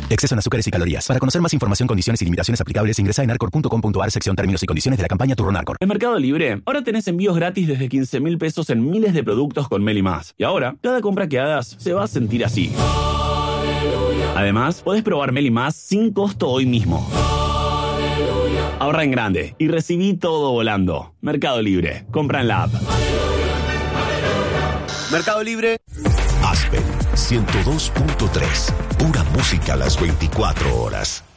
Exceso en azúcares y calorías. Para conocer más información, condiciones y limitaciones aplicables, ingresa en arcor.com.ar, sección términos y condiciones de la campaña Turrón Arcor. En Mercado Libre, ahora tenés envíos gratis desde 15.000 pesos en miles de productos con Meli Más. Y ahora, cada compra que hagas se va a sentir así. Además, podés probar Meli Más sin costo hoy mismo. Ahorra en grande y recibí todo volando. Mercado Libre. Compra en la app. Mercado Libre. Aspen 102.3. Pura música a las 24 horas.